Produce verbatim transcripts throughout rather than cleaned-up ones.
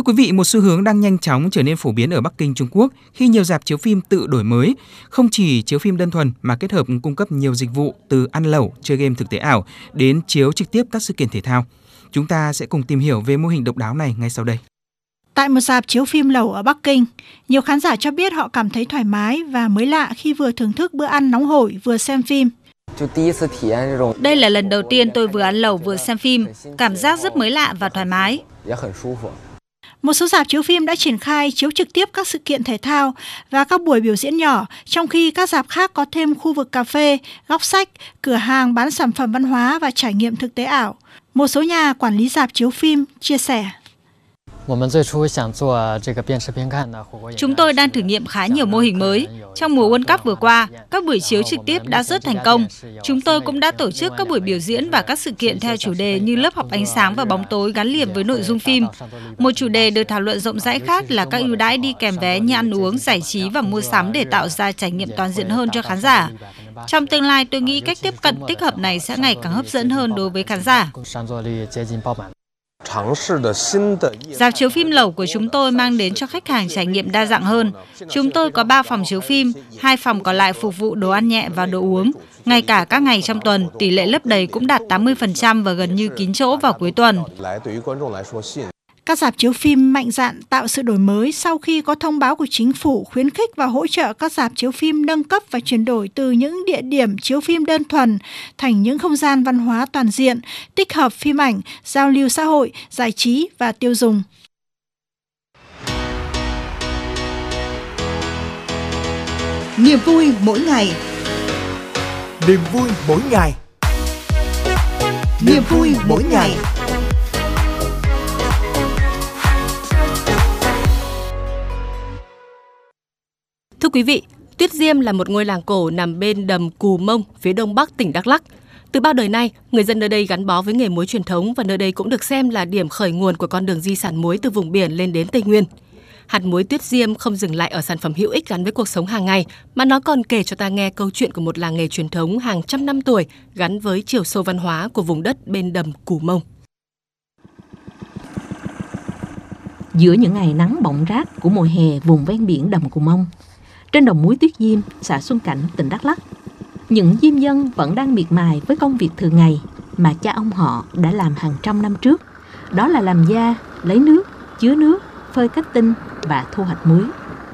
Thưa quý vị, một xu hướng đang nhanh chóng trở nên phổ biến ở Bắc Kinh, Trung Quốc khi nhiều rạp chiếu phim tự đổi mới, không chỉ chiếu phim đơn thuần mà kết hợp cung cấp nhiều dịch vụ từ ăn lẩu, chơi game thực tế ảo đến chiếu trực tiếp các sự kiện thể thao. Chúng ta sẽ cùng tìm hiểu về mô hình độc đáo này ngay sau đây. Tại một rạp chiếu phim lẩu ở Bắc Kinh, nhiều khán giả cho biết họ cảm thấy thoải mái và mới lạ khi vừa thưởng thức bữa ăn nóng hổi vừa xem phim. Đây là lần đầu tiên tôi vừa ăn lẩu vừa xem phim, cảm giác rất mới lạ và thoải mái. Một số rạp chiếu phim đã triển khai chiếu trực tiếp các sự kiện thể thao và các buổi biểu diễn nhỏ, trong khi các rạp khác có thêm khu vực cà phê, góc sách, cửa hàng bán sản phẩm văn hóa và trải nghiệm thực tế ảo. Một số nhà quản lý rạp chiếu phim chia sẻ. Chúng tôi đang thử nghiệm khá nhiều mô hình mới. Trong mùa World Cup vừa qua, các buổi chiếu trực tiếp đã rất thành công. Chúng tôi cũng đã tổ chức các buổi biểu diễn và các sự kiện theo chủ đề như lớp học ánh sáng và bóng tối gắn liền với nội dung phim. Một chủ đề được thảo luận rộng rãi khác là các ưu đãi đi kèm vé như ăn uống, giải trí và mua sắm để tạo ra trải nghiệm toàn diện hơn cho khán giả. Trong tương lai, tôi nghĩ cách tiếp cận tích hợp này sẽ ngày càng hấp dẫn hơn đối với khán giả. Rạp chiếu phim lẩu của chúng tôi mang đến cho khách hàng trải nghiệm đa dạng hơn. Chúng tôi có ba phòng chiếu phim, hai phòng còn lại phục vụ đồ ăn nhẹ và đồ uống. Ngay cả các ngày trong tuần, tỷ lệ lấp đầy cũng đạt tám mươi phần trăm và gần như kín chỗ vào cuối tuần. Các rạp chiếu phim mạnh dạn tạo sự đổi mới sau khi có thông báo của chính phủ khuyến khích và hỗ trợ các rạp chiếu phim nâng cấp và chuyển đổi từ những địa điểm chiếu phim đơn thuần thành những không gian văn hóa toàn diện, tích hợp phim ảnh, giao lưu xã hội, giải trí và tiêu dùng. Niềm vui mỗi ngày. Niềm vui mỗi ngày. Niềm vui mỗi ngày. Thưa quý vị, Tuyết Diêm là một ngôi làng cổ nằm bên đầm Cù Mông, phía đông bắc tỉnh Đắk Lắk. Từ bao đời nay, người dân nơi đây gắn bó với nghề muối truyền thống và nơi đây cũng được xem là điểm khởi nguồn của con đường di sản muối từ vùng biển lên đến Tây Nguyên. Hạt muối Tuyết Diêm không dừng lại ở sản phẩm hữu ích gắn với cuộc sống hàng ngày, mà nó còn kể cho ta nghe câu chuyện của một làng nghề truyền thống hàng trăm năm tuổi gắn với chiều sâu văn hóa của vùng đất bên đầm Cù Mông. Giữa những ngày nắng bỏng rát của mùa hè vùng ven biển đầm Cù Mông, trên đồng muối Tuyết Diêm, xã Xuân Cảnh, tỉnh Đắk Lắk, những diêm dân vẫn đang miệt mài với công việc thường ngày mà cha ông họ đã làm hàng trăm năm trước. Đó là làm da, lấy nước, chứa nước, phơi cách tinh và thu hoạch muối.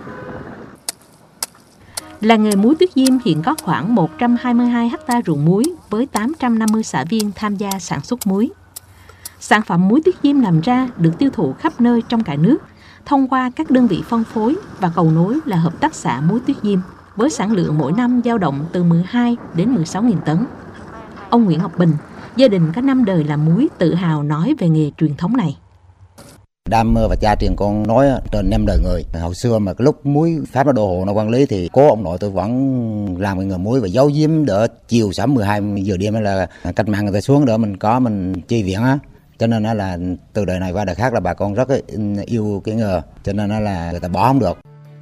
Làng nghề muối Tuyết Diêm hiện có khoảng một trăm hai mươi hai ha ruộng muối với tám trăm năm mươi xã viên tham gia sản xuất muối. Sản phẩm muối Tuyết Diêm làm ra được tiêu thụ khắp nơi trong cả nước thông qua các đơn vị phân phối và cầu nối là hợp tác xã muối Tuyết Diêm với sản lượng mỗi năm dao động từ mười hai đến mười sáu nghìn tấn. Ông Nguyễn Ngọc Bình, gia đình có năm đời làm muối, tự hào nói về nghề truyền thống này. Đam mê và cha truyền con nói trên năm đời người. Hồi xưa mà cái lúc muối Pháp nó đô hộ nó quản lý thì cố ông nội tôi vẫn làm cái nghề muối và giấu giếm đỡ chiều sớm mười hai giờ đêm là cách mạng người ta xuống đỡ mình có mình chi viện á. Cho nên là từ đời này qua đời khác là bà con rất yêu cái nghề, cho nên là người ta bỏ không được.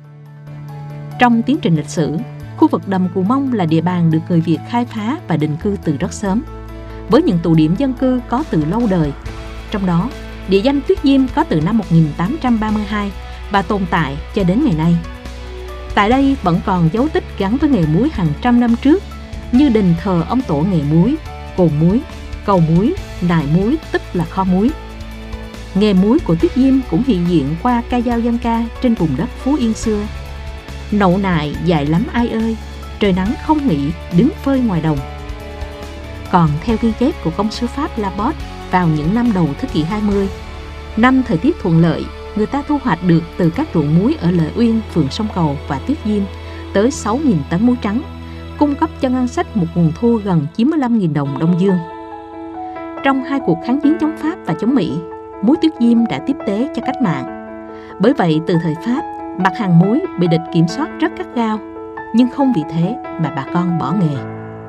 Trong tiến trình lịch sử, khu vực đầm Cù Mông là địa bàn được người Việt khai phá và định cư từ rất sớm, với những tụ điểm dân cư có từ lâu đời. Trong đó, địa danh Tuyết Diêm có từ năm một nghìn tám trăm ba mươi hai và tồn tại cho đến ngày nay. Tại đây vẫn còn dấu tích gắn với nghề muối hàng trăm năm trước, như đền thờ ông tổ nghề muối, cồn muối, cầu muối, nài muối tức là kho muối. Nghề muối của Tuyết Diêm cũng hiện diện qua ca dao dân ca trên vùng đất Phú Yên xưa. Nậu nại dài lắm ai ơi, trời nắng không nghỉ đứng phơi ngoài đồng. Còn theo ghi chép của công sư Pháp Laborde vào những năm đầu thế kỷ hai mươi, năm thời tiết thuận lợi, người ta thu hoạch được từ các ruộng muối ở Lợi Uyên, phường Sông Cầu và Tuyết Diêm tới sáu nghìn tấn muối trắng, cung cấp cho ngân sách một nguồn thu gần chín mươi lăm nghìn đồng Đông Dương. Trong hai cuộc kháng chiến chống Pháp và chống Mỹ, muối Tuyết Diêm đã tiếp tế cho cách mạng. Bởi vậy, từ thời Pháp, mặt hàng muối bị địch kiểm soát rất gắt gao, nhưng không vì thế mà bà con bỏ nghề.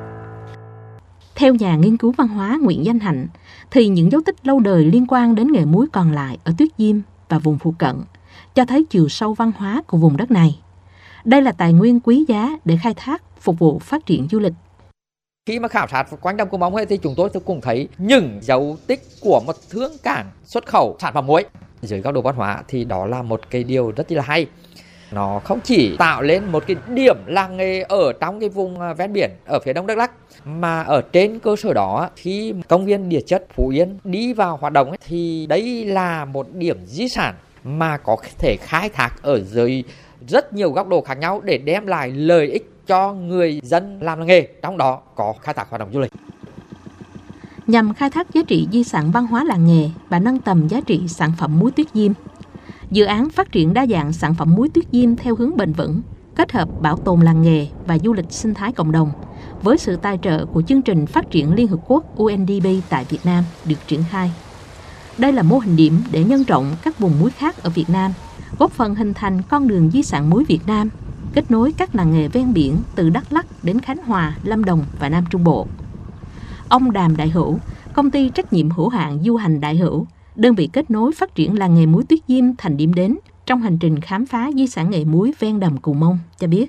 Theo nhà nghiên cứu văn hóa Nguyễn Danh Hạnh, thì những dấu tích lâu đời liên quan đến nghề muối còn lại ở Tuyết Diêm và vùng phụ cận cho thấy chiều sâu văn hóa của vùng đất này. Đây là tài nguyên quý giá để khai thác, phục vụ phát triển du lịch. Khi mà khảo sát quanh đầm Cù Mông thì chúng tôi cũng thấy những dấu tích của một thương cảng xuất khẩu sản phẩm muối. Dưới góc độ văn hóa thì đó là một cái điều rất là hay. Nó không chỉ tạo lên một cái điểm làng nghề ở trong cái vùng ven biển ở phía đông Đắk Lắk, mà ở trên cơ sở đó khi công viên địa chất Phú Yên đi vào hoạt động thì đấy là một điểm di sản mà có thể khai thác ở dưới rất nhiều góc độ khác nhau để đem lại lợi ích cho người dân làm làng nghề, trong đó có khai thác hoạt động du lịch. Nhằm khai thác giá trị di sản văn hóa làng nghề và nâng tầm giá trị sản phẩm muối tuyết diêm, dự án phát triển đa dạng sản phẩm muối tuyết diêm theo hướng bền vững, kết hợp bảo tồn làng nghề và du lịch sinh thái cộng đồng, với sự tài trợ của chương trình phát triển Liên Hợp Quốc U N D P tại Việt Nam được triển khai. Đây là mô hình điểm để nhân rộng các vùng muối khác ở Việt Nam, góp phần hình thành con đường di sản muối Việt Nam, kết nối các làng nghề ven biển từ Đắk Lắk đến Khánh Hòa, Lâm Đồng và Nam Trung Bộ. Ông Đàm Đại Hữu, công ty trách nhiệm hữu hạn Du Hành Đại Hữu, đơn vị kết nối phát triển làng nghề muối tuyết diêm thành điểm đến trong hành trình khám phá di sản nghề muối ven đầm Cù Mông, cho biết.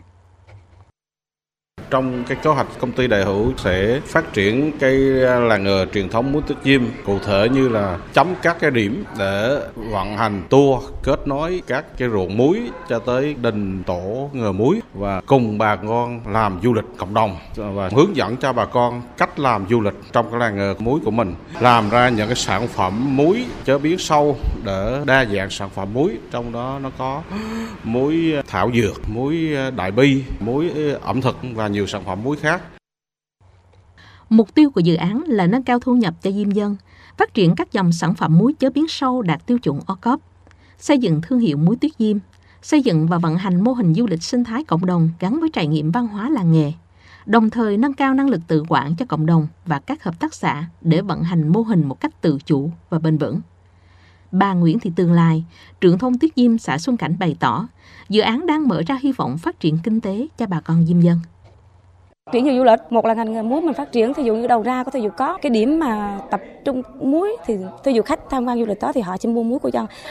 Trong cái kế hoạch, công ty Đại Hữu sẽ phát triển cái làng nghề truyền thống muối tuyết diêm, cụ thể như là chấm các cái điểm để vận hành tour kết nối các cái ruộng muối cho tới đình tổ nghề muối và cùng bà con làm du lịch cộng đồng và hướng dẫn cho bà con cách làm du lịch trong cái làng nghề muối của mình, làm ra những cái sản phẩm muối chế biến sâu để đa dạng sản phẩm muối, trong đó nó có muối thảo dược, muối đại bi, muối ẩm thực và nhiều sản phẩm muối khác. Mục tiêu của dự án là nâng cao thu nhập cho diêm dân, phát triển các dòng sản phẩm muối chế biến sâu đạt tiêu chuẩn o cốp, xây dựng thương hiệu muối tuyết diêm, xây dựng và vận hành mô hình du lịch sinh thái cộng đồng gắn với trải nghiệm văn hóa làng nghề, đồng thời nâng cao năng lực tự quản cho cộng đồng và các hợp tác xã để vận hành mô hình một cách tự chủ và bền vững. Bà Nguyễn Thị Tường Lai, trưởng thôn Tuyết Diêm, xã Xuân Cảnh bày tỏ, dự án đang mở ra hy vọng phát triển kinh tế cho bà con diêm dân. Chuyển nhiều du lịch, một là ngành nghề muối mình phát triển, thí dụ như đầu ra có thí dụ có cái điểm mà tập trung muối thì thí dụ khách tham quan du lịch đó thì họ chỉ mua muối của dân.